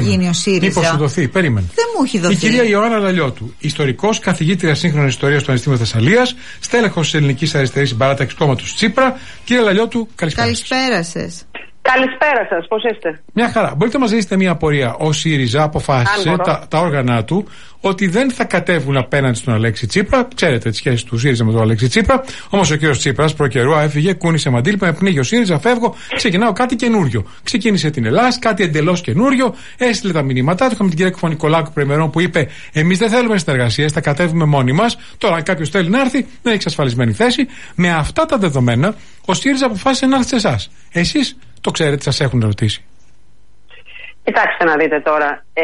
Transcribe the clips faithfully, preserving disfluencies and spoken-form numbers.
γίνει ο ΣΥΡΙΖΑ. Μήπως σου δοθεί, περίμενε. Δεν μου έχει δοθεί. Η κυρία Ιωάννα Λαλιώτου, ιστορικός, καθηγήτρια σύγχρονης ιστορίας του Πανεπιστήμιου Θεσσαλίας, στέλεχος της Ελληνικής Αριστερής Συμπαράταξης κόμματος Τσίπρα. Κύριε Λαλιώτου, καλησπέρα. Καλησπέρα σας. Καλησπέρα σας, πώς είστε? Μια χαρά. Μπορείτε να μας δείτε μια απορία? Ο ΣΥΡΙΖΑ αποφάσισε τα, τα όργανα του ότι δεν θα κατέβουν απέναντι στον Αλέξη Τσίπρα. Ξέρετε τις σχέσεις του ΣΥΡΙΖΑ με τον Αλέξη Τσίπρα. Όμως ο κύριος Τσίπρας προκαιρού έφυγε, κούνησε μαντήλ, με πνίγει ο ΣΥΡΙΖΑ, φεύγω, ξεκινάω κάτι καινούριο. Ξεκίνησε την Ελλάδα, κάτι εντελώς καινούριο, έστειλε τα μηνύματά του. Είχαμε την κυρία Κουφωνικολάκου προημερών που είπε: εμείς δεν θέλουμε συνεργασίες, θα κατέβουμε μόνοι μας. Τώρα, αν κάποιος θέλει να έρθει, δεν έχει εξασφαλισμένη θέση. Με αυτά τα δεδομένα, ο ΣΥΡΙΖΑ αποφάσισε να έρθει σε εσάς. Εσείς το ξέρετε, σας έχουν ρωτήσει? Κοιτάξτε να δείτε τώρα. Ε,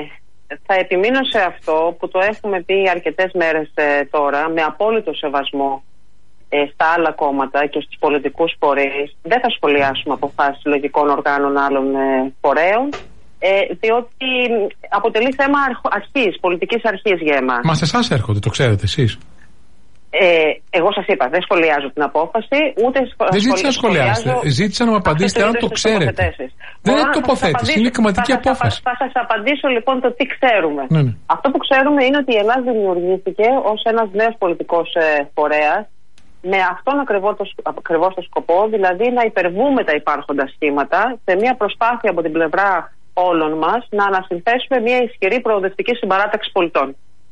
θα επιμείνω σε αυτό που το έχουμε πει αρκετές μέρες ε, τώρα, με απόλυτο σεβασμό ε, στα άλλα κόμματα και στους πολιτικούς φορείς. Δεν θα σχολιάσουμε αποφάσεις συλλογικών οργάνων άλλων ε, φορέων, ε, διότι αποτελεί θέμα αρχής, πολιτικής αρχής για εμάς. Μα σε εσάς έρχονται, το ξέρετε εσείς? Ε, εγώ σας είπα, δεν σχολιάζω την απόφαση, ούτε σχολιάζω. Δεν ζήτησα να σχολιάσετε. Ζήτησα να μου απαντήσετε αν το ξέρετε. Δεν είναι τοποθέτηση, είναι κλιματική απόφαση. Θα σας απαντήσω λοιπόν το τι ξέρουμε. Ναι, ναι. Αυτό που ξέρουμε είναι ότι η Ελλάδα δημιουργήθηκε ως ένας νέος πολιτικός ε, φορέας, με αυτόν ακριβώς το σκοπό, δηλαδή να υπερβούμε τα υπάρχοντα σχήματα σε μια προσπάθεια από την πλευρά όλων μας να ανασυνθέσουμε μια ισχυρή προοδευτική συμπαράταξη πολιτών.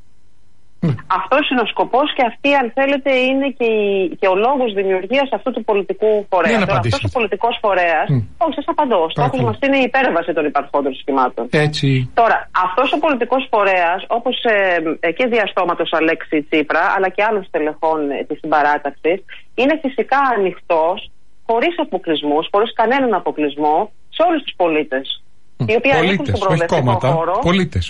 Mm. Αυτός είναι ο σκοπός και αυτή, αν θέλετε, είναι και, η, και ο λόγος δημιουργίας αυτού του πολιτικού φορέα. Τώρα, αυτός ο πολιτικός φορέας, mm. όχι, σας απαντώ, ο στόχος μας είναι η υπέρβαση των υπαρχόντων σχημάτων. Έτσι. Τώρα, αυτός ο πολιτικός φορέας, όπως ε, ε, και διαστόματος Αλέξη Τσίπρα, αλλά και άλλων στελεχών ε, της συμπαράταξης, είναι φυσικά ανοιχτός, χωρίς αποκλεισμούς, χωρίς κανέναν αποκλεισμό, σε όλους τους πολίτες. Mm. Οι οποίοι ανήκουν στον προοδευτικό χώρο. Πολίτες.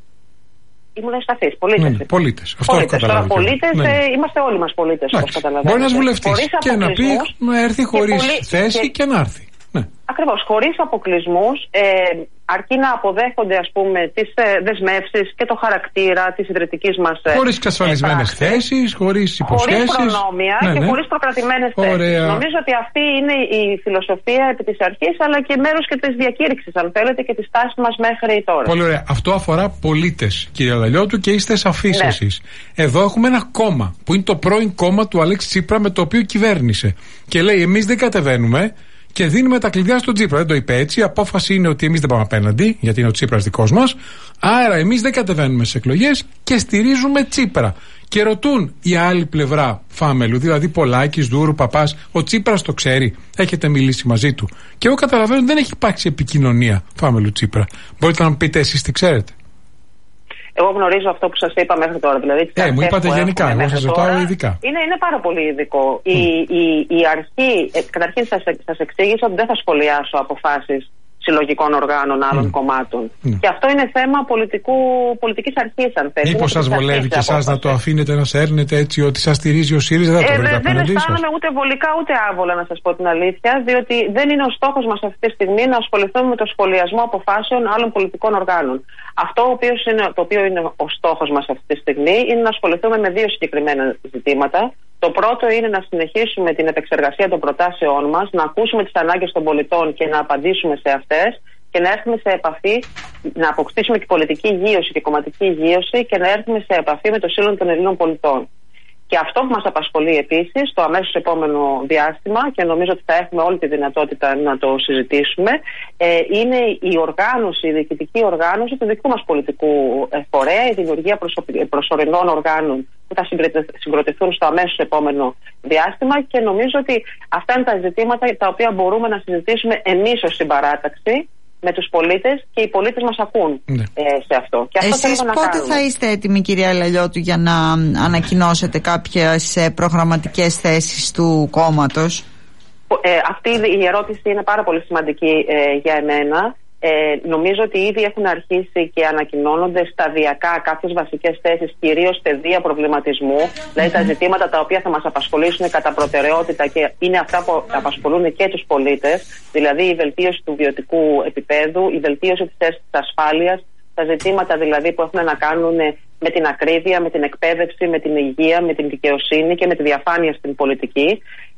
Ήμουν ευσταθής. Πολίτες. Ναι, ναι, πολίτες. Αυτό πολίτες. Τώρα, πολίτες, ναι, ναι. Ε, είμαστε όλοι μας πολίτες, όπως καταλαβαίνετε. Μπορεί ένας βουλευτής και να πει να έρθει χωρίς πολι... θέση και... και να έρθει. Ναι. Ακριβώς, χωρίς αποκλεισμούς, ε, αρκεί να αποδέχονται, ας πούμε, τις ε, δεσμεύσεις και το χαρακτήρα της ιδρυτικής μας ε, χωρίς εξασφαλισμένες θέσεις, χωρίς υποσχέσεις. Χωρίς προνόμια ναι, και ναι. χωρίς προκρατημένες θέσεις. Νομίζω ότι αυτή είναι η φιλοσοφία επί της αρχής, αλλά και μέρος και της διακήρυξης, αν θέλετε, και της τάσης μας μέχρι τώρα. Πολύ ωραία. Αυτό αφορά πολίτες, κύριε Λαλιώτου, και είστε σαφείς ναι. εσείς. Εδώ έχουμε ένα κόμμα, που είναι το πρώην κόμμα του Αλέξη Τσίπρα, με το οποίο κυβέρνησε. Και λέει: εμείς δεν κατεβαίνουμε. Και δίνουμε τα κλειδιά στον Τσίπρα. Δεν το είπε έτσι. Η απόφαση είναι ότι εμείς δεν πάμε απέναντι, γιατί είναι ο Τσίπρας δικός μας. Άρα εμείς δεν κατεβαίνουμε στις εκλογές και στηρίζουμε Τσίπρα. Και ρωτούν η άλλη πλευρά Φάμελου, δηλαδή Πολάκης, Δούρου, Παπάς, ο Τσίπρας το ξέρει. Έχετε μιλήσει μαζί του? Και εγώ καταλαβαίνω ότι δεν έχει υπάρξει επικοινωνία Φάμελου Τσίπρα. Μπορείτε να μου πείτε εσείς τι ξέρετε? Εγώ γνωρίζω αυτό που σας είπα μέχρι τώρα. Δηλαδή, ε, μου είπατε γενικά, εγώ σας ρωτάω ειδικά. Είναι, είναι πάρα πολύ ειδικό. Mm. Η, η, η αρχή, ε, καταρχήν σας, σας εξήγησα ότι δεν θα σχολιάσω αποφάσεις συλλογικών οργάνων άλλων mm. κομμάτων. Mm. Και αυτό είναι θέμα πολιτικού, πολιτικής αρχής, αν θέλετε. Μήπως σας βολεύει και εσάς να το αφήνετε να σέρνετε έτσι ότι σας στηρίζει ο ΣΥΡΙΖΑ? Δεν, ε, δεν, δεν αισθάνομαι ούτε βολικά ούτε άβολα, να σας πω την αλήθεια, διότι δεν είναι ο στόχος μας αυτή τη στιγμή να ασχοληθούμε με το σχολιασμό αποφάσεων άλλων πολιτικών οργάνων. Αυτό είναι, το οποίο είναι ο στόχος μας αυτή τη στιγμή είναι να ασχοληθούμε με δύο συγκεκριμένα ζητήματα. Το πρώτο είναι να συνεχίσουμε την επεξεργασία των προτάσεών μας, να ακούσουμε τις ανάγκες των πολιτών και να απαντήσουμε σε αυτές και να έρθουμε σε επαφή, να αποκτήσουμε και πολιτική υγείωση και κομματική υγείωση και να έρθουμε σε επαφή με το σύνολο των Ελλήνων πολιτών. Και αυτό που μας απασχολεί επίσης το αμέσως επόμενο διάστημα, και νομίζω ότι θα έχουμε όλη τη δυνατότητα να το συζητήσουμε, ε, είναι η οργάνωση, η διοικητική οργάνωση του δικού μας πολιτικού φορέα, η δημιουργία προσωρινών οργάνων που θα συγκροτηθούν στο αμέσως επόμενο διάστημα, και νομίζω ότι αυτά είναι τα ζητήματα τα οποία μπορούμε να συζητήσουμε εμείς ως συμπαράταξη με τους πολίτες, και οι πολίτες μας ακούν ναι. ε, σε αυτό. Και αυτό εσείς πότε να θα είστε έτοιμοι, κυρία Λαλιώτου, για να ανακοινώσετε κάποιες προγραμματικές θέσεις του κόμματος? Ε, αυτή η ερώτηση είναι πάρα πολύ σημαντική ε, για εμένα. Ε, νομίζω ότι ήδη έχουν αρχίσει και ανακοινώνονται σταδιακά κάποιες βασικές θέσεις, κυρίως παιδεία προβληματισμού, δηλαδή τα ζητήματα τα οποία θα μας απασχολήσουν κατά προτεραιότητα και είναι αυτά που απασχολούν και τους πολίτες, δηλαδή η βελτίωση του βιωτικού επίπεδου, η βελτίωση της αίσθησης ασφάλειας, τα ζητήματα δηλαδή που έχουν να κάνουν με την ακρίβεια, με την εκπαίδευση, με την υγεία, με την δικαιοσύνη και με τη διαφάνεια στην πολιτική.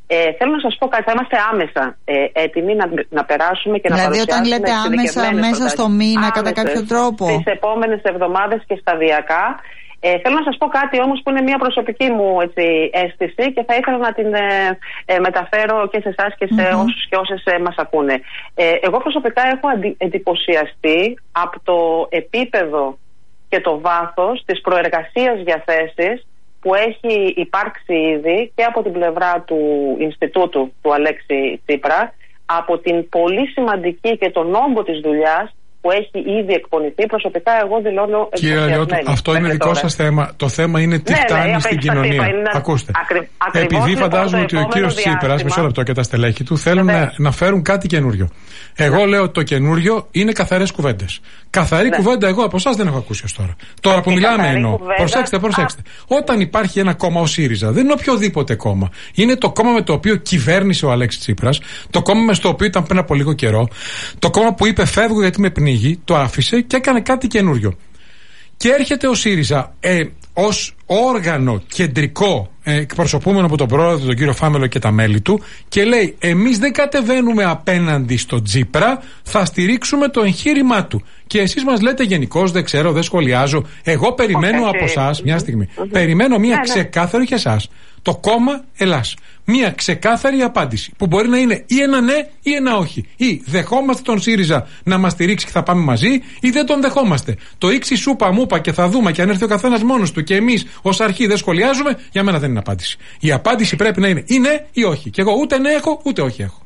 Ε, θέλω να σας πω κάτι, θα είμαστε άμεσα ε, έτοιμοι να, να περάσουμε και δηλαδή, να παρουσιάσουμε. Δηλαδή όταν λέτε άμεσα, μέσα στο μήνα, άμεσες, κατά κάποιο τρόπο. Τις επόμενες εβδομάδες και σταδιακά. Ε, θέλω να σας πω κάτι όμως που είναι μια προσωπική μου έτσι, αίσθηση και θα ήθελα να την ε, ε, μεταφέρω και σε εσάς και σε mm-hmm. όσους και όσες ε, μας ακούνε. Ε, εγώ προσωπικά έχω αντι, εντυπωσιαστεί από το επίπεδο και το βάθος της προεργασίας για θέσεις που έχει υπάρξει ήδη και από την πλευρά του Ινστιτούτου του Αλέξη Τσίπρα, από την πολύ σημαντική και τον όγκο της δουλειάς που έχει ήδη εκπονηθεί. Προσωπικά εγώ δηλώνω Κύριε Αλιώτου, αυτό είναι δικό σας θέμα. Το θέμα είναι τι ναι, φτάνει ναι, στην κοινωνία. Είναι... Ακούστε, ακρι... επειδή φαντάζομαι ότι ο κύριος Τσίπρας, μισό λεπτό, και τα στελέχη του θέλουν να, να φέρουν κάτι καινούριο. Εγώ ναι. λέω ότι το καινούριο είναι καθαρές κουβέντες. Καθαρή ναι. κουβέντα εγώ από εσάς δεν έχω ακούσει ως τώρα. Τώρα που μιλάμε εννοώ. Κουβέντα... Προσέξτε, προσέξτε. Α... Όταν υπάρχει ένα κόμμα, ο ΣΥΡΙΖΑ, δεν είναι οποιοδήποτε κόμμα. Είναι το κόμμα με το οποίο κυβέρνησε ο Αλέξης Τσίπρας, το κόμμα με το οποίο ήταν πριν από λίγο καιρό, το κόμμα που είπε φεύγω γιατί με πνίγει, το άφησε και έκανε κάτι καινούριο. Και έρχεται ο ΣΥΡΙΖΑ ε, ως όργανο κεντρικό, ε, εκπροσωπούμενο από τον πρόεδρο, τον κύριο Φάμελο και τα μέλη του, και λέει: εμείς δεν κατεβαίνουμε απέναντι στο Τσίπρα, θα στηρίξουμε το εγχείρημά του. Και εσείς μας λέτε γενικώς, δεν ξέρω, δεν σχολιάζω. Εγώ περιμένω okay. από εσάς, μια στιγμή, mm-hmm. περιμένω μια yeah, ξεκάθαρη για εσάς, το κόμμα Ελλάς. Μια ξεκάθαρη απάντηση που μπορεί να είναι ή ένα ναι ή ένα όχι. Ή δεχόμαστε τον ΣΥΡΙΖΑ να μας στηρίξει και θα πάμε μαζί, ή δεν τον δεχόμαστε. Το ήξι σούπα μούπα και θα δούμε, και αν έρθει ο καθένας μόνος του και εμείς ως αρχή δεν σχολιάζουμε, για μένα δεν είναι απάντηση. Η απάντηση πρέπει να είναι ή ναι ή όχι. Και εγώ ούτε ναι έχω ούτε όχι έχω.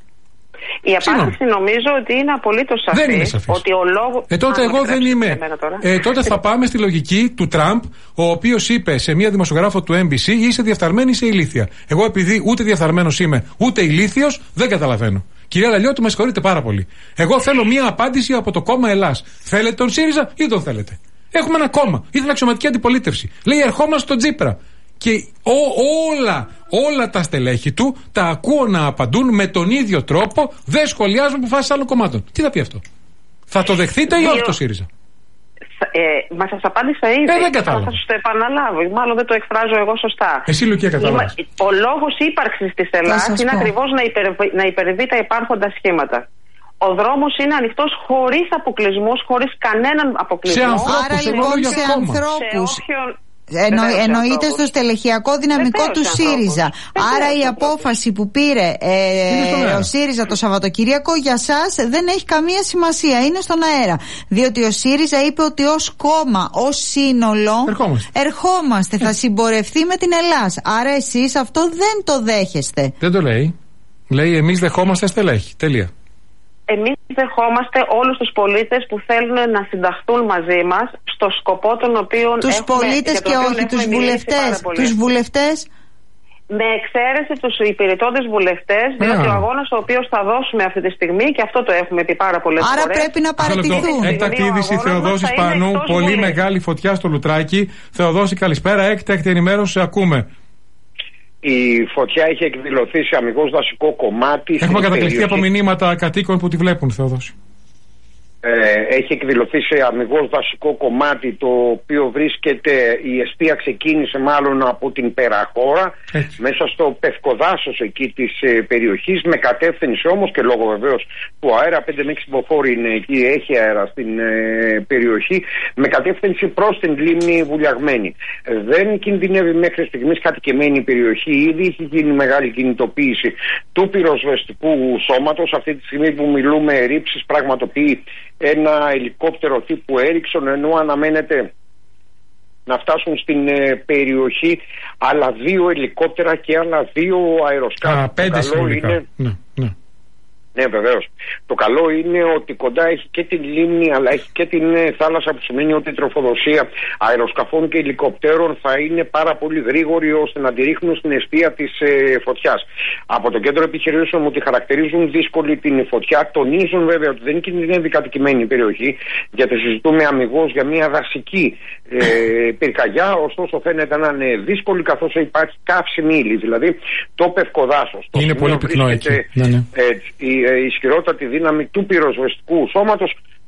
Η απάντηση νομίζω ότι είναι απολύτως σαφής. Δεν είναι σαφής. Ότι ο λόγος... Ε, τότε εγώ δεν είμαι. Ε, τότε θα πάμε στη λογική του Τραμπ, ο οποίος είπε σε μία δημοσιογράφο του Εν Μπι Σι: είσαι διεφθαρμένη, είσαι ηλίθια. Εγώ, επειδή ούτε διεφθαρμένος είμαι, ούτε ηλίθιος, δεν καταλαβαίνω. Κυρία Λαλιώτη, με συγχωρείτε πάρα πολύ. Εγώ θέλω μία απάντηση από το κόμμα Ελλάς. Θέλετε τον ΣΥΡΙΖΑ ή τον θέλετε? Έχουμε ένα κόμμα. Ήταν αξιωματική αντιπολίτευση. Λέει: ερχόμαστε στον Τσίπρα. Και ό, όλα, όλα τα στελέχη του τα ακούω να απαντούν με τον ίδιο τρόπο, δεν σχολιάζουν αποφάσεις άλλων κομμάτων. Τι θα πει αυτό? Θα το δεχθείτε ή όχι το ΣΥΡΙΖΑ? Ε, μα σας απάντησα ήδη. Ε, δεν κατάλαβα. Θα σας το επαναλάβω. Μάλλον δεν το εκφράζω εγώ σωστά. Εσύ, Λουκία, κατάλαβα. Ο λόγος ύπαρξης της Ελλάδας είναι ακριβώς να, υπερ, να υπερβεί τα υπάρχοντα σχήματα. Ο δρόμος είναι ανοιχτός χωρίς αποκλεισμούς, χωρίς κανέναν αποκλεισμό. Σε ανθρώπους, άρα λοιπόν σε ανθρώπους. Σε όποιον... Εννο, εννοείται στο στελεχειακό δυναμικό Βεβαίως, του ΣΥΡΙΖΑ. Βεβαίως, Άρα η απόφαση που πήρε ε, ο ΣΥΡΙΖΑ το Σαββατοκύριακο για σας δεν έχει καμία σημασία. Είναι στον αέρα. Διότι ο ΣΥΡΙΖΑ είπε ότι ως κόμμα, ως σύνολο ερχόμαστε, ερχόμαστε θα συμπορευτεί με την Ελλάς. Άρα εσείς αυτό δεν το δέχεστε. Δεν το λέει. Λέει εμείς δεχόμαστε στελέχη. Τελεία. Εμείς δεχόμαστε όλους τους πολίτες που θέλουν να συνταχθούν μαζί μας στο σκοπό τον οποίο τους έχουμε, πολίτες και όχι τους βουλευτές. Τους βουλευτές. Με εξαίρεση τους υπηρετώντες βουλευτές, yeah. διότι ο αγώνας ο οποίος θα δώσουμε αυτή τη στιγμή, και αυτό το έχουμε πει πάρα πολλές Άρα φορές. Άρα πρέπει να παραιτηθούν. Έκτακτη είδηση, Θεοδόσης Πανού. Πολύ βουλής. Μεγάλη φωτιά στο Λουτράκι. Θεοδόση, καλησπέρα. Έκτακτη ενημέρωση, ακούμε. Η φωτιά έχει εκδηλωθεί σε αμιγώς δασικό κομμάτι. Έχουμε κατακλειστεί από μηνύματα κατοίκων που τη βλέπουν, Θεοδόση. Ε, έχει εκδηλωθεί σε αμιγώς δασικό κομμάτι, το οποίο βρίσκεται, η εστία ξεκίνησε μάλλον από την Περαχώρα, Έτσι. μέσα στο πευκοδάσος εκεί της ε, περιοχής, με κατεύθυνση όμως, και λόγω βεβαίως του αέρα, πέντε με έξι μποφόρ είναι εκεί, έχει αέρα στην ε, περιοχή, με κατεύθυνση προς την λίμνη Βουλιαγμένη. Ε, δεν κινδυνεύει μέχρι στιγμής κατοικημένη η περιοχή, ήδη έχει γίνει μεγάλη κινητοποίηση του πυροσβεστικού σώματος. Αυτή τη στιγμή που μιλούμε, ρήψεις πραγματοποιεί ένα ελικόπτερο τύπου Έριξον, ενώ αναμένεται να φτάσουν στην ε, περιοχή άλλα δύο ελικόπτερα και άλλα δύο αεροσκάφη. Α, πέντε συνολικά. Είναι... Ναι, ναι. Ναι, βεβαίως. Το καλό είναι ότι κοντά έχει και την λίμνη, αλλά έχει και την θάλασσα, που σημαίνει ότι η τροφοδοσία αεροσκαφών και ελικοπτέρων θα είναι πάρα πολύ γρήγορη, ώστε να τη ρίχνουν στην αιστεία της ε, φωτιάς. Από το κέντρο επιχειρήσεων ότι χαρακτηρίζουν δύσκολη την φωτιά. Τονίζουν βέβαια ότι δεν κινδυνεύει κατοικημένη η περιοχή, γιατί συζητούμε αμιγώς για μια δασική ε, πυρκαγιά. Ωστόσο, φαίνεται να είναι δύσκολη, καθώς υπάρχει καύσιμη ύλη, δηλαδή το πευκοδάσος. Είναι πολύ πυκνό εκεί. Ναι, ναι. Ε, η ισχυρότατη δύναμη του πυροσβεστικού σώματος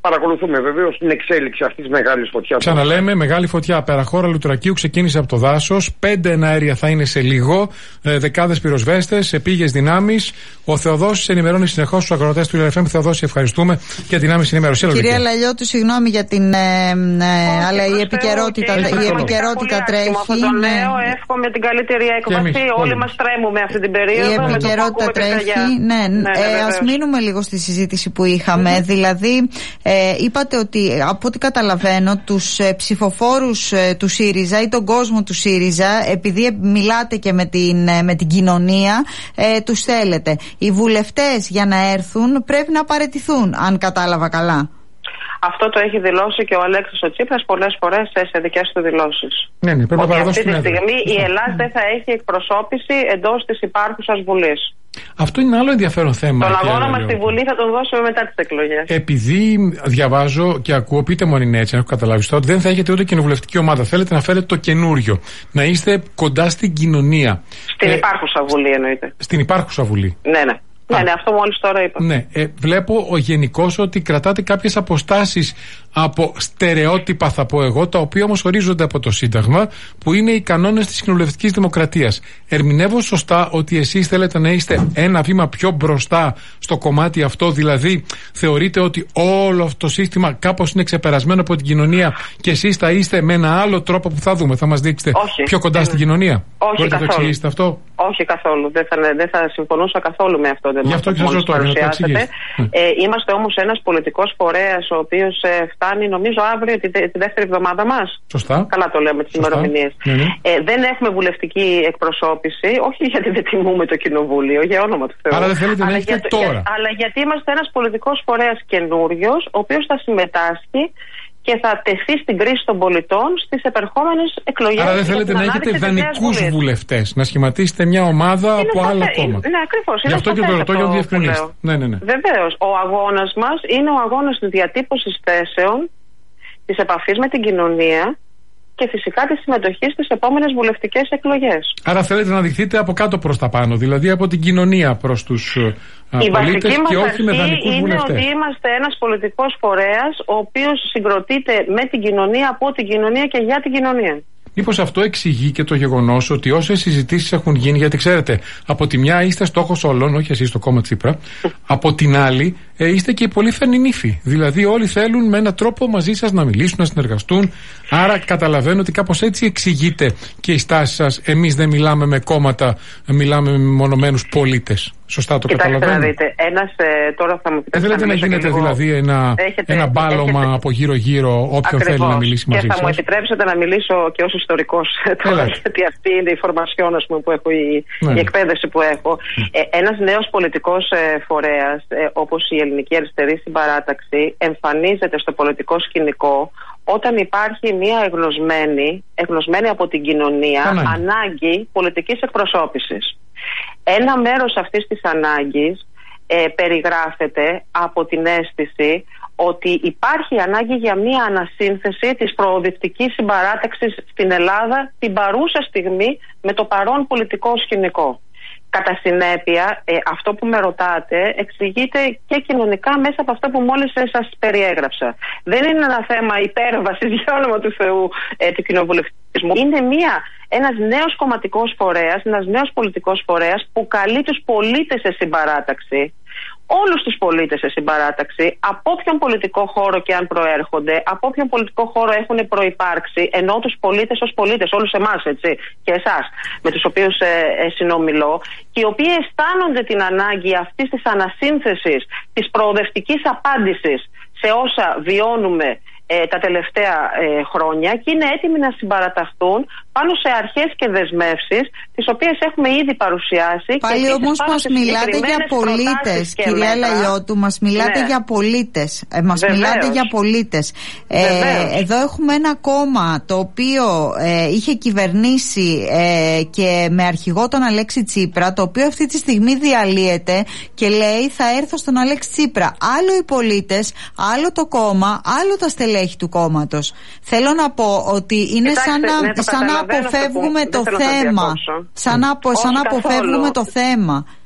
παρακολουθούμε βεβαίως την εξέλιξη αυτής της μεγάλης φωτιάς. Ξαναλέμε, μεγάλη φωτιά. Περαχώρα Λουτρακίου ξεκίνησε από το δάσος. Πέντε εναέρια θα είναι σε λίγο. Ε, δεκάδες πυροσβέστες, επίγειες δυνάμεις. Ο Θεοδόσης ενημερώνει συνεχώς τους αγροτές του Ιλ Εφ Εμ. Θεοδόση, ευχαριστούμε για την άμεση ενημέρωση. Κυρία Λαλιώτου, συγγνώμη για την. Ε, ε, αλλά η επικαιρότητα, η επικαιρότητα τρέχει. Αυτό το λέω, εύχομαι την καλύτερη έκβαση. Όλοι μας τρέμουμε αυτή την περίοδο. Η επικαιρότητα τρέχει. Ναι, ναι, ε, ας μείνουμε λίγο στη συζήτηση που είχαμε. Mm-hmm. Δηλαδή, ε, είπατε ότι από ό,τι καταλαβαίνω, τους ε, ψηφοφόρους ε, του ΣΥΡΙΖΑ ή τον κόσμο του ΣΥΡΙΖΑ, επειδή μιλάτε και με την, ε, με την κοινωνία, ε, τους θέλετε. Οι βουλευτές για να έρθουν πρέπει να παραιτηθούν, αν κατάλαβα καλά. Αυτό το έχει δηλώσει και ο Αλέξης ο Τσίπρας πολλές φορές σε δικές του δηλώσεις. Ναι, ναι, πρέπει ότι να αυτή τη στιγμή η Ελλάδα δεν θα έχει εκπροσώπηση εντός της υπάρχουσας Βουλής. Αυτό είναι άλλο ενδιαφέρον θέμα. Τον αγώνα μας στη Βουλή θα τον δώσουμε μετά τις εκλογές. Επειδή διαβάζω και ακούω, πείτε μου αν είναι έτσι, αν έχω καταλάβει τώρα, ότι δεν θα έχετε ούτε κοινοβουλευτική ομάδα. Θέλετε να φέρετε το καινούριο. Να είστε κοντά στην κοινωνία. Στην ε, υπάρχουσα Βουλή εννοείται. Στην υπάρχουσα Βουλή. Ναι, ναι. Ναι, ναι, αυτό μόλις τώρα είπα. Ναι, ε, βλέπω ο γενικός ότι κρατάτε κάποιες αποστάσεις από στερεότυπα, θα πω εγώ, τα οποία όμως ορίζονται από το Σύνταγμα, που είναι οι κανόνες της κοινοβουλευτικής δημοκρατίας. Ερμηνεύω σωστά ότι εσείς θέλετε να είστε ένα βήμα πιο μπροστά στο κομμάτι αυτό, δηλαδή θεωρείτε ότι όλο αυτό το σύστημα κάπως είναι ξεπερασμένο από την κοινωνία και εσείς θα είστε με ένα άλλο τρόπο που θα δούμε, θα μας δείξετε όχι, πιο κοντά στην κοινωνία? Όχι, μπορείτε καθόλου. να το εξηγήσετε αυτό? Όχι καθόλου. Δεν θα, δεν θα συμφωνούσα καθόλου με αυτό. Γι' αυτό και σας ρωτώ, να το εξηγήσετε. Ε, είμαστε όμως ένας πολιτικός φορέας ο οποίος ε, φτάνει νομίζω αύριο τη, τη δεύτερη εβδομάδα μας. Σωστά. Καλά το λέμε τις ημερομηνίες. Ναι, ναι. Ε, δεν έχουμε βουλευτική εκπροσώπηση, όχι γιατί δεν τιμούμε το κοινοβούλιο, για όνομα του Θεού. Άρα δεν θέλετε να έχετε για, τώρα. Για, αλλά γιατί είμαστε ένας πολιτικός φορέας καινούριος, ο οποίος θα συμμετάσχει και θα τεθεί στην κρίση των πολιτών στις επερχόμενες εκλογές. Άρα δεν θέλετε να έχετε δανεικούς βουλευτές, να σχηματίσετε μια ομάδα είναι από άλλα κόμματα. Ναι, ακριβώς. Γι' αυτό και το ρωτώ για να διευκρινίσετε. Ναι, ναι, ναι. Βεβαίως. Ο αγώνας μας είναι ο αγώνας της διατύπωσης θέσεων, της επαφής με την κοινωνία και φυσικά τη συμμετοχή στις επόμενες βουλευτικές εκλογές. Άρα θέλετε να δειχθείτε από κάτω προς τα πάνω, δηλαδή από την κοινωνία προς τους η πολίτες και όχι με δανεικούς είναι βουλευτές. Ότι είμαστε ένας πολιτικός φορέας ο οποίος συγκροτείται με την κοινωνία, από την κοινωνία και για την κοινωνία. Μήπως αυτό εξηγεί και το γεγονός ότι όσες συζητήσεις έχουν γίνει, γιατί ξέρετε, από τη μια είστε στόχος όλων, όχι εσείς το κόμμα Τσίπρα, από την άλλη ε, είστε και οι πολύφθενοι νύφοι. Δηλαδή, όλοι θέλουν με έναν τρόπο μαζί σας να μιλήσουν, να συνεργαστούν. Άρα, καταλαβαίνω ότι κάπως έτσι εξηγείται και η στάση σας. Εμείς δεν μιλάμε με κόμματα, μιλάμε με μονομένους πολίτες. Σωστά το Κοιτάξτε καταλαβαίνω. Να δείτε, ένας, ε, τώρα θα μου δεν θέλετε να, να γίνεται λίγο... δηλαδή ένα, έχετε, ένα μπάλωμα έχετε... από γύρω-γύρω όποιον Ακριβώς. θέλει να μιλήσει μαζί σας. Και θα σας. μου επιτρέψετε να μιλήσω και ως ιστορικός τώρα, γιατί αυτή είναι η φορμασιόν που έχω, η, ναι. η εκπαίδευση που έχω. Mm. Ε, ένας νέος πολιτικός ε, φορέας, ε, όπως η Ελληνική Αριστερή Συμπαράταξη, εμφανίζεται στο πολιτικό σκηνικό όταν υπάρχει μια εγνωσμένη, εγνωσμένη από την κοινωνία Ανάγκη, ανάγκη πολιτικής εκπροσώπησης. Ένα μέρος αυτής της ανάγκης ε, περιγράφεται από την αίσθηση ότι υπάρχει ανάγκη για μια ανασύνθεση της προοδευτικής συμπαράταξης στην Ελλάδα την παρούσα στιγμή με το παρόν πολιτικό σκηνικό. Κατά συνέπεια, ε, αυτό που με ρωτάτε εξηγείται και κοινωνικά μέσα από αυτό που μόλις σας περιέγραψα. Δεν είναι ένα θέμα υπέρβασης, για όνομα του Θεού, ε, του κοινοβουλευτισμού. Είναι μια, ένας νέος κομματικός φορέας, ένας νέος πολιτικός φορέας που καλεί τους πολίτες σε συμπαράταξη, όλους τους πολίτες σε συμπαράταξη, από όποιον πολιτικό χώρο και αν προέρχονται, από όποιον πολιτικό χώρο έχουν προϋπάρξει, ενώ τους πολίτες ως πολίτες, όλους εμάς, έτσι, και εσάς, με τους οποίους ε, ε, συνομιλώ, και οι οποίοι αισθάνονται την ανάγκη αυτής της ανασύνθεσης, της προοδευτικής απάντησης σε όσα βιώνουμε ε, τα τελευταία ε, χρόνια και είναι έτοιμοι να συμπαραταχθούν πάνω σε αρχές και δεσμεύσεις τις οποίες έχουμε ήδη παρουσιάσει. Πάλι όμως μας μιλάτε για πολίτες, κυρία Λαλιώτου, μας μιλάτε ναι. για πολίτες. Ε, μας Βεβαίως. μιλάτε για πολίτες. Ε, εδώ έχουμε ένα κόμμα το οποίο ε, είχε κυβερνήσει ε, και με αρχηγό τον Αλέξη Τσίπρα, το οποίο αυτή τη στιγμή διαλύεται και λέει θα έρθω στον Αλέξη Τσίπρα. Άλλο οι πολίτες, άλλο το κόμμα, άλλο τα στελέχη του κόμματος. Θέλω να πω ότι είναι Κοιτάξτε, σαν να, ναι, σαν να αποφεύγουμε το θέμα. Σαν να, σαν να αποφεύγουμε το θέμα.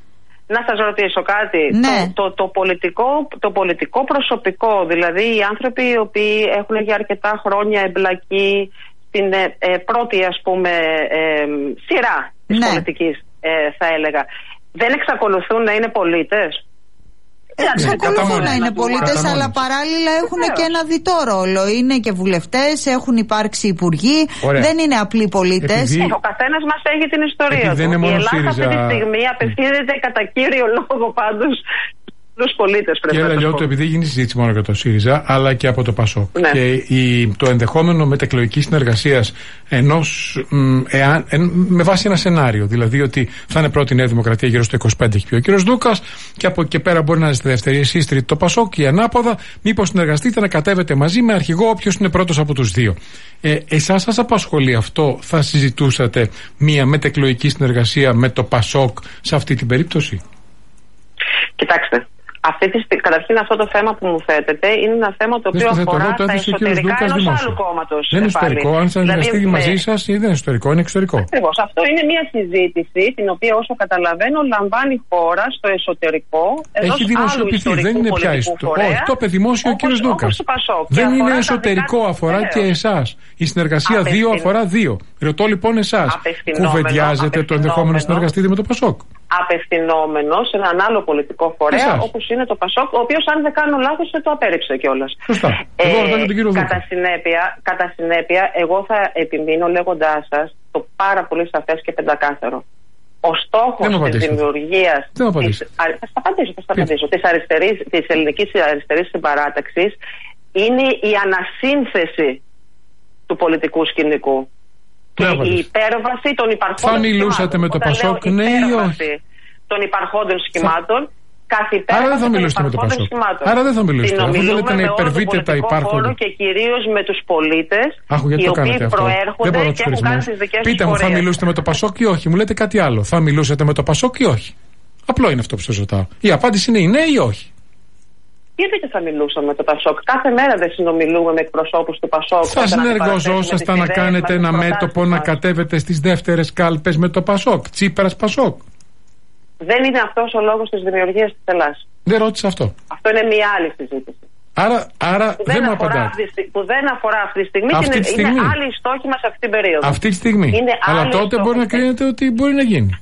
Να σας ρωτήσω κάτι. Ναι. Το, το, το, πολιτικό, το πολιτικό προσωπικό, δηλαδή οι άνθρωποι οι οποίοι έχουν για αρκετά χρόνια εμπλακεί στην ε, ε, πρώτη, ας πούμε, ε, σειρά της ναι. πολιτικής, ε, θα έλεγα, δεν εξακολουθούν να είναι πολίτες? Εξακολουθούν να είναι πολίτες, αλλά παράλληλα έχουν και ένα διτό ρόλο. Είναι και βουλευτές, έχουν υπάρξει υπουργοί. Ωραία. Δεν είναι απλοί πολίτες. Επειδή... Ο καθένας μας έχει την ιστορία του. Η Ελλάδα αυτή τη στιγμή απευθύνεται κατά κύριο λόγο πάντως στους πολίτες. Κύριε Λαλιώτου, επειδή γίνει συζήτηση μόνο για το ΣΥΡΙΖΑ, αλλά και από το ΠΑΣΟΚ. Ναι. Και η, το ενδεχόμενο μετεκλογικής συνεργασίας ενός, εάν, εν, με βάση ένα σενάριο, δηλαδή ότι θα είναι πρώτη Νέα Δημοκρατία γύρω στο είκοσι πέντε, έχει πει ο κύριος Δούκας, και από εκεί πέρα μπορεί να είστε δεύτερη, εσείς τρίτη το ΠΑΣΟΚ, ή ανάποδα, μήπως συνεργαστείτε να κατέβετε μαζί με αρχηγό όποιος είναι πρώτος από τους δύο. Ε, εσάς σας απασχολεί αυτό? Θα συζητούσατε μια μετεκλογική συνεργασία με το ΠΑΣΟΚ σε αυτή την περίπτωση? Κοιτάξτε. Αυτή τη, καταρχήν αυτό το θέμα που μου θέτετε είναι ένα θέμα το οποίο αφορά το τα εσωτερικά ενός άλλου κόμματος. Δεν είναι εσωτερικό, αν συνεργαστεί δηλαδή, μαζί σας ή δεν είναι εσωτερικό, είναι εξωτερικό. Ακριβώς. Αυτό είναι μια συζήτηση την οποία όσο καταλαβαίνω λαμβάνει χώρα στο εσωτερικό ενός άλλου ιστορικού δεν είναι πια ιστορικό. Όχι, το είπε δημόσιο ο κύριος Δούκας. Δεν είναι εσωτερικό, αφορά και εσάς. Η συνεργασία δύο αφορά δύο. Ρωτώ λοιπόν εσάς, κουβεντιάζετε το ενδεχόμενο να συνεργαστείτε με το ΠΑΣΟΚ? Απευθυνόμενο σε έναν άλλο πολιτικό φορέα όπως είναι το ΠΑΣΟΚ, ο οποίος, αν δεν κάνω λάθος, δεν το απέρριψε κιόλας. Σωστά. Ε, κατά, συνέπεια, κατά συνέπεια, εγώ θα επιμείνω λέγοντάς σας το πάρα πολύ σαφές και πεντακάθαρο. Ο στόχος της δημιουργίας της, θα στα απαντήσω, θα στα απαντήσω, της, αριστερής, της ελληνικής αριστερής συμπαράταξης είναι η ανασύνθεση του πολιτικού σκηνικού. Και η υπέρβαση των υπαρχόντων. Θα μιλούσατε με το ΠΑΣΟΚ, ναι ή όχι? Των υπαρχόντων σχημάτων. Θα... Άρα δεν θα μιλούσατε με το ΠΑΣΟΚ. Άρα δεν θα μιλούσατε. Αφού θέλετε να υπερβείτε τα υπάρχοντα. Και κυρίως με τους πολίτες, οι οποίοι προέρχονται και έχουν κάνει τις δικές τους. Πείτε μου, θα μιλούσατε με το ΠΑΣΟΚ ή όχι? Μου λέτε κάτι άλλο. Θα μιλούσατε με το ΠΑΣΟΚ ή όχι? Απλό είναι αυτό που σας ρωτάω. Η απάντηση είναι η ναι ή όχι. Γιατί δεν θα μιλούσαμε με το ΠΑΣΟΚ? Κάθε μέρα δεν συνομιλούμε με εκπροσώπους του ΠΑΣΟΚ. Θα συνεργαζόσασταν να κάνετε ένα μέτωπο να κατέβετε στις δεύτερες κάλπες με το ΠΑΣΟΚ? Τσίπρας ΠΑΣΟΚ. Δεν είναι αυτός ο λόγος της δημιουργίας της Ελλάδας. Δεν ρώτησα αυτό. Αυτό είναι μια άλλη συζήτηση. Άρα, άρα που δεν, δεν μου απαντάτε. Που δεν αφορά αυτή τη στιγμή, αυτή τη στιγμή. Είναι άλλη η στόχη μας αυτή την περίοδο. Αυτή τη στιγμή. Είναι αλλά τότε μπορεί να κρίνετε ότι μπορεί να γίνει.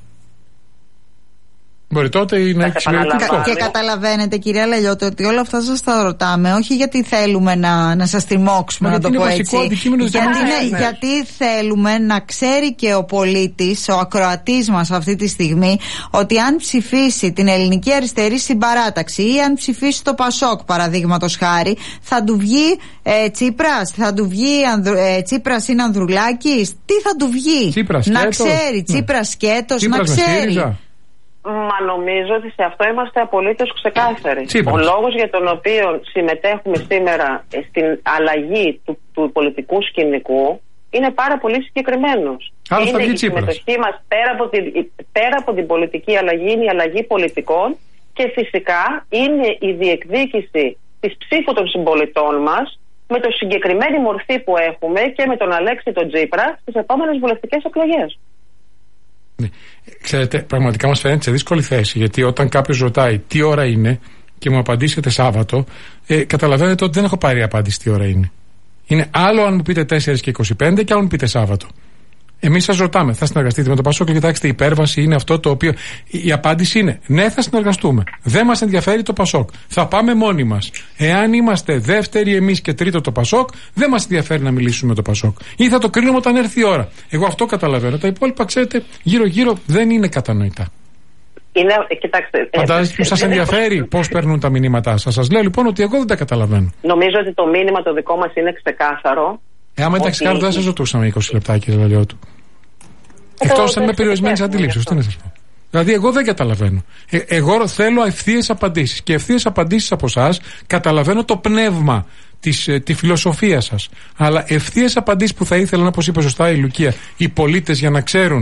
Μπορεί τότε να έχει και, και καταλαβαίνετε, κυρία Λαλιώτη, ότι όλα αυτά σας τα ρωτάμε όχι γιατί θέλουμε να, να σας τριμώξουμε, να το πω έτσι. Γιατί, ναι, γιατί θέλουμε να ξέρει και ο πολίτης, ο ακροατής μας αυτή τη στιγμή, ότι αν ψηφίσει την ελληνική αριστερή συμπαράταξη ή αν ψηφίσει το ΠΑΣΟΚ, παραδείγματος χάρη, θα του βγει ε, Τσίπρας, θα του βγει Ανδρου, ε, Τσίπρας είναι Ανδρουλάκης, τι θα του βγει? Τσίπρας, να σκέτος, ξέρει, Τσίπρας σκέτος, να ξέρει. Μα νομίζω ότι σε αυτό είμαστε απολύτως ξεκάθαροι. Τσίπρας. Ο λόγος για τον οποίο συμμετέχουμε σήμερα στην αλλαγή του, του πολιτικού σκηνικού είναι πάρα πολύ συγκεκριμένος. Άρα είναι η Τσίπρας. συμμετοχή μας πέρα από, την, πέρα από την πολιτική αλλαγή, είναι η αλλαγή πολιτικών και φυσικά είναι η διεκδίκηση της ψήφου των συμπολιτών μας με το συγκεκριμένη μορφή που έχουμε και με τον Αλέξη τον Τσίπρα στις επόμενες βουλευτικές εκλογές. Ναι. Ξέρετε, πραγματικά μας φαίνεται σε δύσκολη θέση, γιατί όταν κάποιος ρωτάει τι ώρα είναι και μου απαντήσετε Σάββατο, ε, καταλαβαίνετε ότι δεν έχω πάρει απάντηση τι ώρα είναι. Είναι άλλο αν μου πείτε τέσσερα και είκοσι πέντε και αν μου πείτε Σάββατο. Εμείς σας ρωτάμε, θα συνεργαστείτε με το ΠΑΣΟΚ? Και κοιτάξτε, η υπέρβαση είναι αυτό το οποίο. Η απάντηση είναι ναι, θα συνεργαστούμε. Δεν μας ενδιαφέρει το ΠΑΣΟΚ. Θα πάμε μόνοι μας. Εάν είμαστε δεύτεροι εμείς και τρίτο το ΠΑΣΟΚ, δεν μας ενδιαφέρει να μιλήσουμε με το ΠΑΣΟΚ. Ή θα το κρίνουμε όταν έρθει η ώρα. Εγώ αυτό καταλαβαίνω. Τα υπόλοιπα, ξέρετε, γύρω-γύρω δεν είναι κατανοητά. Είναι, κοιτάξτε. Φαντάζεστε που σας ενδιαφέρει πώς περνούν τα μηνύματά σας. Σας λέω λοιπόν ότι εγώ δεν τα καταλαβαίνω. Νομίζω ότι το μήνυμα το δικό μας είναι ξεκάθαρο. Ε, άμα ήταν ξεκάθαρο, δεν σας ρωτούσαμε είκοσι λεπτά, κύριε Λαλιώτου. Εκτός αν είμαι περιορισμένης αντιλήψεως, τι να σας πω. Δηλαδή, εγώ δεν καταλαβαίνω. Ε, εγώ θέλω ευθείες απαντήσεις. Και ευθείες απαντήσεις από εσάς καταλαβαίνω το πνεύμα, της, ε, τη φιλοσοφία σας. Αλλά ευθείες απαντήσεις που θα ήθελαν, όπως είπε σωστά η Λουκία, οι πολίτες για να ξέρουν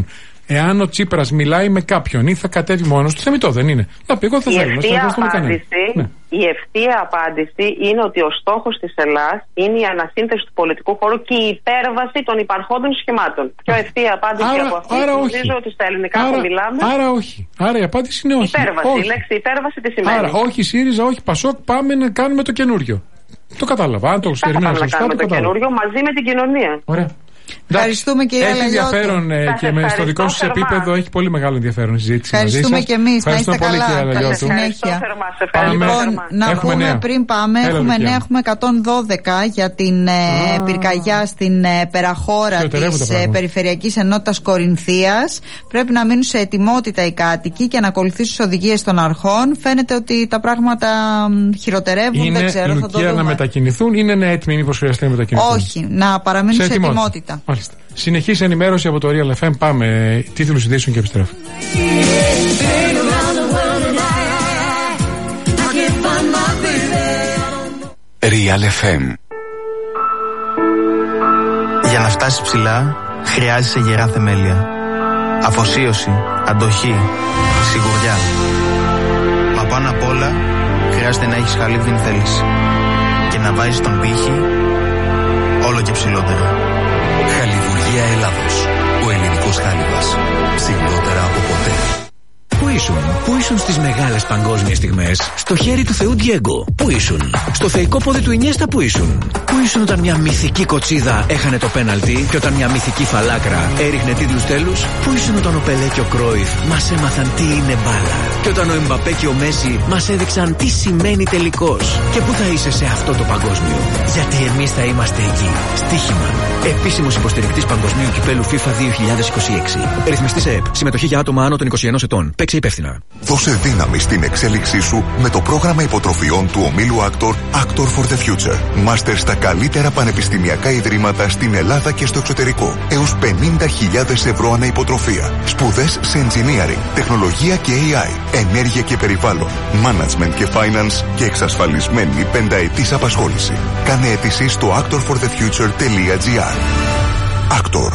Εάν ο Τσίπρας μιλάει με κάποιον ή θα κατέβει μόνος του, θεμιτό δεν είναι. Να πει, εγώ δεν θέλω να συνεργαστούμε κανένα. Η ευθεία απάντηση είναι ότι ο στόχος της Ελλάς είναι η ανασύνθεση του πολιτικού χώρου και η υπέρβαση των υπαρχόντων σχημάτων. Πιο ευθεία απάντηση άρα, από αυτή που νομίζω ότι στα ελληνικά άρα, που μιλάμε. Άρα όχι. Άρα η απάντηση είναι όχι. Υπέρβαση. Όχι. Η λέξη υπέρβαση τι σημαίνει? Άρα όχι ΣΥΡΙΖΑ, όχι ΠΑΣΟΚ, πάμε να κάνουμε το καινούριο. Το κατάλαβα. Αν το ερμηνεύω σωστά, να κάνουμε το, το καινούριο μαζί με την κοινωνία. Ωραία. Ευχαριστούμε και έχει ενδιαφέρον ε, και με, στο δικό σας επίπεδο έχει πολύ μεγάλο ενδιαφέρον η συζήτηση. Ευχαριστούμε και εμείς. Να είστε πολύ, καλά. Καλή συνέχεια. Λοιπόν, να έχουμε πούμε νέα. πριν πάμε, Έλα, έχουμε Λουκιά. νέα, έχουμε εκατόν δώδεκα για την ε, πυρκαγιά στην ε, Περαχώρα της ε, Περιφερειακής Ενότητας Κορινθίας. Πρέπει να μείνουν σε ετοιμότητα οι κάτοικοι και να ακολουθήσουν τις οδηγίες των αρχών. Φαίνεται ότι τα πράγματα χειροτερεύουν. Είναι, δεν ξέρω, θα το δούμε. Να μετακινηθούν ή είναι έτοιμοι, μήπως χρειαστεί να μετακινηθούν? Όχι, να παραμείνουν σε, σε ετοιμότητα. Μάλιστα. Συνεχής ενημέρωση από το Real εφ εμ. Πάμε τίτλους ειδήσεων και επιστρέφουμε. Real εφ εμ. Για να φτάσεις ψηλά, χρειάζεσαι γερά θεμέλια. Αφοσίωση, αντοχή, σιγουριά. Μα πάνω απ' όλα, χρειάζεται να έχεις χαλίβδιν θέληση. Και να βάζεις τον πύχη όλο και ψηλότερα. Χαλιβουργία Ελλάδος. Ο ελληνικός χάλιβας. Ψηλότερα από ποτέ. Πού ήσουν, πού ήσουν στις μεγάλες παγκόσμιες στιγμές? Στο χέρι του Θεού Ντιέγκο. Πού ήσουν? Στο θεϊκό πόδι του Ινιέστα. Πού ήσουν? Πού ήσουν όταν μια μυθική κοτσίδα έχανε το πέναλτι και όταν μια μυθική φαλάκρα έριχνε τίτλους τέλους? Πού ήσουν όταν ο Πελέ και ο Κρόιφ μας έμαθαν τι είναι μπάλα και όταν ο Εμπαπέ και ο Μέση μας έδειξαν τι σημαίνει τελικός? Και πού θα είσαι σε αυτό το παγκόσμιο? Γιατί εμείς θα είμαστε εκεί. Στοίχημα. Επίσημος υποστηρικτής παγκοσμίου κυπέλου FIFA δύο χιλιάδες είκοσι έξι. Ρυθμιστής ΕΕΠ. Συμμετοχή για άτομα άνω των είκοσι ενός ετών. Παίξε υπεύθυνα. Δώσε δύναμη στην εξέλιξή σου με το πρόγραμμα υποτροφιών του ομίλου Actor Actor for the Future. Μάστερ στα καλύτερα πανεπιστημιακά ιδρύματα στην Ελλάδα και στο εξωτερικό. Έως πενήντα χιλιάδες ευρώ ανά υποτροφία. Σπουδές σε engineering, τεχνολογία και έι άι, ενέργεια και περιβάλλον, management και finance και εξασφαλισμένη πενταετής απασχόληση. Κάνε αίτηση στο actor for the future τελεία τζι άρ. Actor.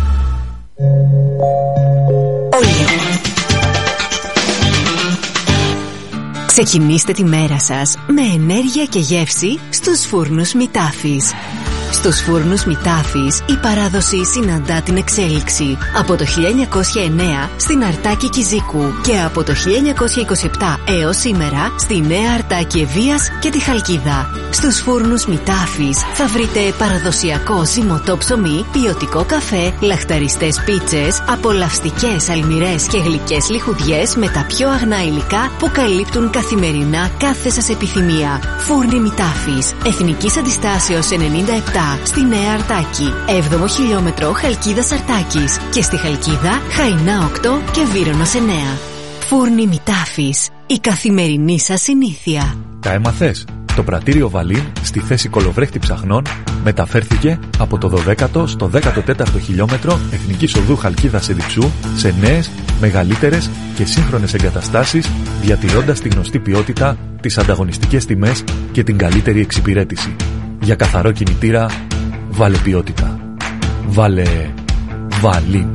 Ξεκινήστε τη μέρα σας με ενέργεια και γεύση στους φούρνους Μητάφης. Στους φούρνους Μητάφης η παράδοση συναντά την εξέλιξη. Από το χίλια εννιακόσια εννέα στην Αρτάκη Κιζίκου και από το χίλια εννιακόσια είκοσι επτά έως σήμερα στη Νέα Αρτάκη Ευβοίας και τη Χαλκίδα. Στους φούρνους Μητάφης θα βρείτε παραδοσιακό ζυμωτό ψωμί, ποιοτικό καφέ, λαχταριστές πίτσες, απολαυστικές αλμυρές και γλυκές λιχουδιές με τα πιο αγνά υλικά που καλύπτουν καθημερινά κάθε σας επιθυμία. Φούρνοι Μητάφης, Εθνικής Αντιστάσεως ενενήντα επτά στη Νέα Αρτάκη, έβδομο χιλιόμετρο Χαλκίδας Αρτάκης και στη Χαλκίδα Χαϊνά οκτώ και Βύρωνος εννέα. Φούρνοι Μητάφης, η καθημερινή σας συνήθεια. Τα έμαθες? Το πρατήριο Βαλίν στη θέση κολοβρέχτη ψαχνών μεταφέρθηκε από το δωδέκατο στο δέκατο τέταρτο χιλιόμετρο Εθνικής Οδού Χαλκίδας Εδιψού σε νέες, μεγαλύτερες και σύγχρονες εγκαταστάσεις, διατηρώντας τη γνωστή ποιότητα, τις ανταγωνιστικές τιμές και την καλύτερη εξυπηρέτηση. Για καθαρό κινητήρα, βάλε ποιότητα. Βάλε Βαλίν.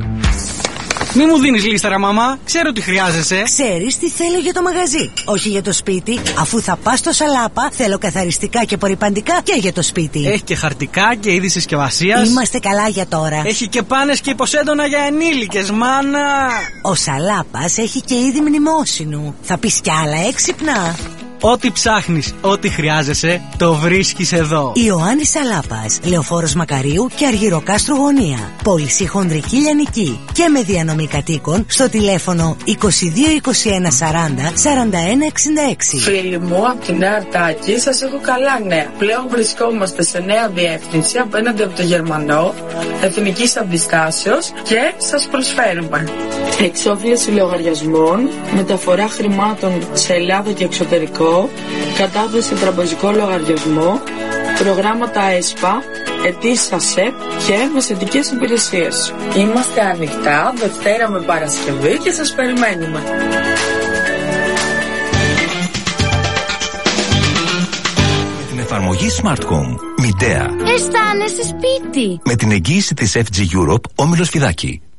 Μη μου δίνεις λίστερα, μαμά. Ξέρω τι χρειάζεσαι. Ξέρεις τι θέλω για το μαγαζί, όχι για το σπίτι. Αφού θα πας στο Σαλάπα, θέλω καθαριστικά και απορρυπαντικά και για το σπίτι. Έχει και χαρτικά και είδη συσκευασίας. Είμαστε καλά για τώρα. Έχει και πάνες και υποσέντονα για ενήλικες, μάνα. Ο Σαλάπας έχει και είδη μνημόσυνου. Θα πεις κι άλλα έξυπνα. Ό,τι ψάχνεις, ό,τι χρειάζεσαι, το βρίσκεις εδώ. Ιωάννης Σαλάπας, Λεωφόρος Μακαρίου και Αργυροκάστρου Γωνία. Πώληση χονδρική λιανική και με διανομή κατοίκων στο τηλέφωνο είκοσι δύο είκοσι ένα σαράντα σαράντα ένα εξήντα έξι. Φίλοι μου από τη Νέα Αρτάκη, σας έχω καλά νέα. Πλέον βρισκόμαστε σε νέα διεύθυνση απέναντι από το Γερμανό, Εθνικής Αντιστάσεως και σας προσφέρουμε εξόφληση λογαριασμών, μεταφορά χρημάτων σε Ελλάδα και εξωτερικό, κατάθεση σε τραπεζικό λογαριασμό, προγράμματα ΕΣΠΑ, αιτήσεις ΑΣΕΠ και μεσαιτικές υπηρεσίες. Είμαστε ανοιχτά Δευτέρα με Παρασκευή και σας περιμένουμε. Με την εφαρμογή SmartCom, Μητέα. Αισθάνεσαι σπίτι. Με την εγγύηση της εφ τζι Europe, Όμιλος Φιδάκη.